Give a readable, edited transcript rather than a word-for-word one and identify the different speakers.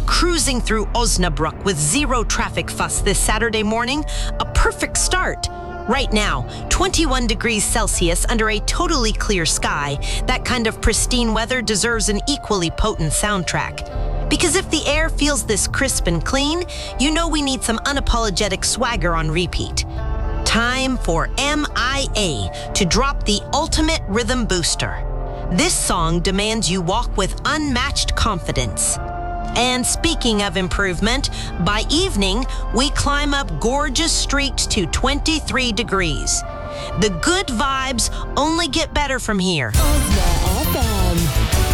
Speaker 1: cruising through Osnabrück with zero traffic fuss this Saturday morning. A perfect start. Right now, 21 degrees Celsius under a totally clear sky. That kind of pristine weather deserves an equally potent soundtrack. Because if the air feels this crisp and clean, you know we need some unapologetic swagger on repeat. Time for MIA to drop the ultimate rhythm booster. This song demands you walk with unmatched confidence. And speaking of improvement, by evening, we climb up gorgeous streets to 23 degrees. The good vibes only get better from here.